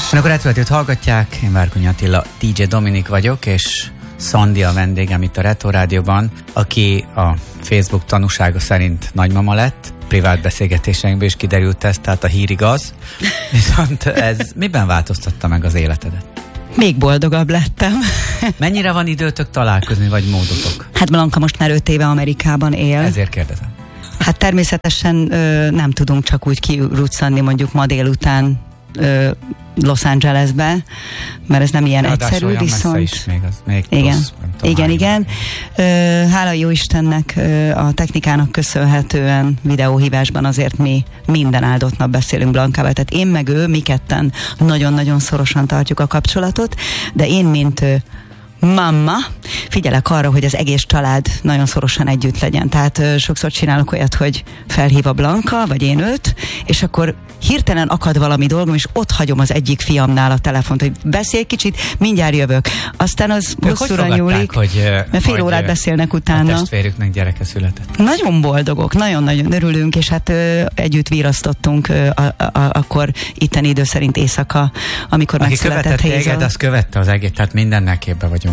Akkor átvezetőt hallgatják, én Várkonyi Attila, DJ Dominik vagyok, és Szandi a vendégem itt a Retro Rádióban, aki a Facebook tanúsága szerint nagymama lett. Privát beszélgetéseinkből is kiderült ez, tehát a hír igaz. Viszont ez miben változtatta meg az életedet? Még boldogabb lettem. Mennyire van időtök találkozni, vagy módotok? Hát Blanka most már 5 éve Amerikában él. Ezért kérdezem. Hát természetesen nem tudunk csak úgy kiruccanni mondjuk ma délután Los Angelesbe, mert ez nem ilyen egyszerű, viszont... Is, még igen, plusz, igen. Hála jó Istennek, a technikának köszönhetően videóhívásban azért mi minden áldott nap beszélünk Blankával, tehát én meg ő, mi ketten nagyon-nagyon szorosan tartjuk a kapcsolatot, de én, mint mamma, figyelek arra, hogy az egész család nagyon szorosan együtt legyen. Tehát sokszor csinálok olyat, hogy felhív a Blanka, vagy én őt, és akkor hirtelen akad valami dolgom, és ott hagyom az egyik fiamnál a telefont, hogy beszélj kicsit, mindjárt jövök. Aztán az hosszúra nyúlik, mert fél órát beszélnek utána. A testvérüknek gyereke született. Nagyon boldogok, nagyon-nagyon örülünk, és hát együtt virasztottunk akkor itteni idő szerint éjszaka, amikor megszületett Hazel. Aki követett téged, az követte az egész, tehát mindennel képbe vagyunk.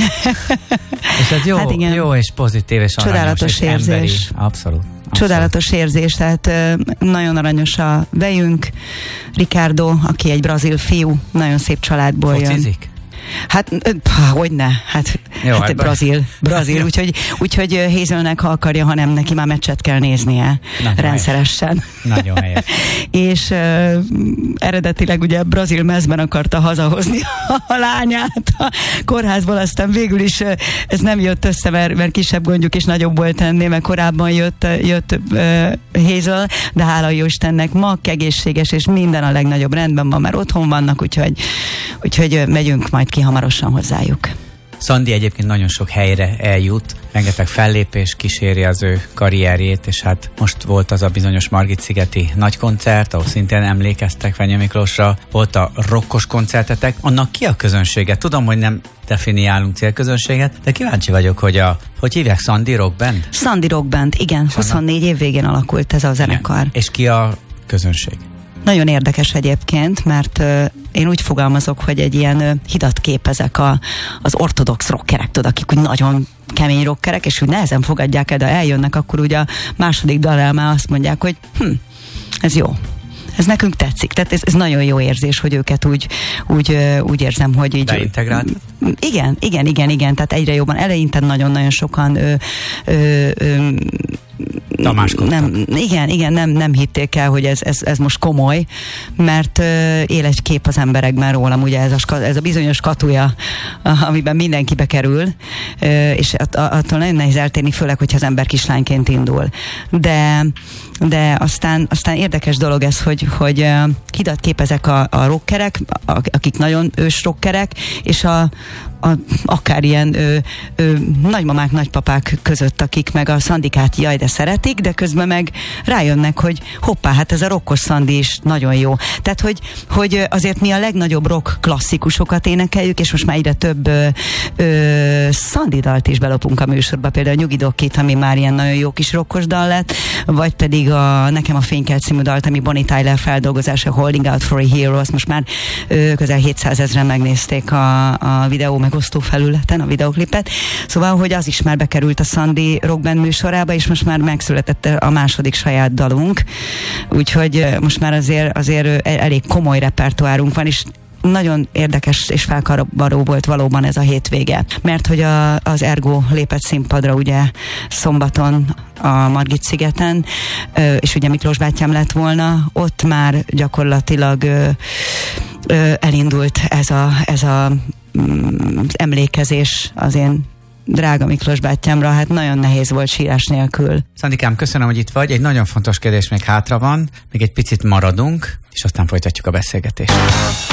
És ez jó, hát jó és pozitív és csodálatos aranyos, érzés. És emberi, abszolút. Csodálatos érzés, tehát nagyon aranyos a vejünk. Ricardo, aki egy brazil fiú, nagyon szép családból jön. Focizik? Hát, hogyne, hát brazil, úgyhogy Hazelnek, ha akarja, ha nem, neki már meccset kell néznie rendszeresen. Nagyon helyes. És eredetileg ugye brazil mezben akarta hazahozni a lányát a kórházból, aztán végül is ez nem jött össze, mert kisebb gondjuk is nagyobb volt ennél, mert korábban jött Hazel, de hála jó Istennek ma egészséges, és minden a legnagyobb rendben van, mert otthon vannak, úgyhogy megyünk majd ki hamarosan hozzájuk. Szandi egyébként nagyon sok helyre eljut, rengeteg fellépés kíséri az ő karrierjét, és hát most volt az a bizonyos Margit-szigeti nagy koncert, ahol szintén emlékeztek Fenyő Miklósra, volt a rokkos koncertetek, annak ki a közönsége? Tudom, hogy nem definiálunk célközönséget, de kíváncsi vagyok, hogy hívják, Szandi Rock Band? Szandi Rock Band, igen, 24 év végén alakult ez a zenekar. Igen. És ki a közönség? Nagyon érdekes egyébként, mert én úgy fogalmazok, hogy egy ilyen hidat képezek az ortodox rockerek, tudod, akik úgy nagyon kemény rockerek, és úgy nehezen fogadják el, de eljönnek, akkor ugye a második dalnál már azt mondják, hogy ez jó. Ez nekünk tetszik. Tehát ez nagyon jó érzés, hogy őket úgy érzem, hogy így... Beintegráltad? Igen. Tehát egyre jobban. Eleinte nagyon-nagyon sokan nem hitték el, hogy ez most komoly, mert él egy kép az emberekben rólam, ugye ez a bizonyos katuja, amiben mindenki bekerül, és attól nagyon nehéz eltérni, főleg, hogyha az ember kislányként indul. De aztán érdekes dolog ez, hogy hidat képezek a rockerek, akik nagyon ős rockerek, és akár ilyen nagymamák, nagypapák között, akik meg a Szandikát jaj, de szeretik, de közben meg rájönnek, hogy hoppá, hát ez a rokkos Szandi is nagyon jó. Tehát, hogy azért mi a legnagyobb rock klasszikusokat énekeljük, és most már egyre több Szandi dalt is belopunk a műsorba, például a Nyugi Dokkit, ami már ilyen nagyon jó kis rokkos dal lett, vagy pedig Nekem a Fénykert című dalt, ami Bonnie Tyler feldolgozása, Holding Out for a Hero, azt most már közel 700 000-en megnézték a videó megosztó felületen, a videoklipet. Szóval, hogy az is már bekerült a Szandi Rock Band műsorába, és most már megszületett a második saját dalunk. Úgyhogy most már azért elég komoly repertoárunk van, és nagyon érdekes és felkavaró volt valóban ez a hétvége. Mert hogy az Ergo lépett színpadra ugye szombaton a Margit-szigeten, és ugye Miklós bátyám lett volna, ott már gyakorlatilag elindult ez a emlékezés az én drága Miklós bátyámra, hát nagyon nehéz volt sírás nélkül. Szandikám, köszönöm, hogy itt vagy. Egy nagyon fontos kérdés még hátra van, még egy picit maradunk, és aztán folytatjuk a beszélgetést.